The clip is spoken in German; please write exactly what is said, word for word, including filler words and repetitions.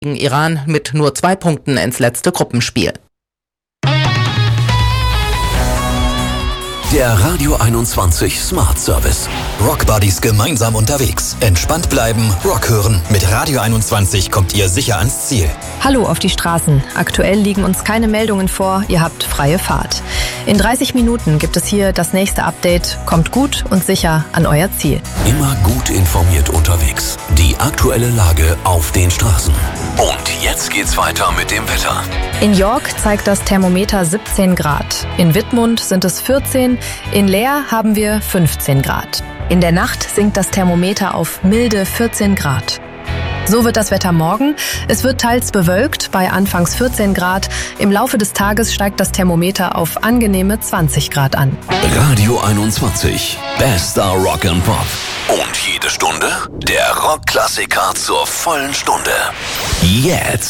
gegen Iran mit nur zwei Punkten ins letzte Gruppenspiel. Der Radio einundzwanzig Smart Service. Rockbuddies gemeinsam unterwegs. Entspannt bleiben, Rock hören. Mit Radio einundzwanzig kommt ihr sicher ans Ziel. Hallo auf die Straßen. Aktuell liegen uns keine Meldungen vor. Ihr habt freie Fahrt. In dreißig Minuten gibt es hier das nächste Update. Kommt gut und sicher an euer Ziel. Immer gut informiert unterwegs. Die aktuelle Lage auf den Straßen. Und jetzt geht's weiter mit dem Wetter. In York zeigt das Thermometer siebzehn Grad. In Wittmund sind es vierzehn. In Leer haben wir fünfzehn Grad. In der Nacht sinkt das Thermometer auf milde vierzehn Grad. So wird das Wetter morgen. Es wird teils bewölkt bei anfangs vierzehn Grad. Im Laufe des Tages steigt das Thermometer auf angenehme zwanzig Grad an. Radio einundzwanzig. Bester Rock and Pop. Und jede Stunde der Rockklassiker zur vollen Stunde. Jetzt.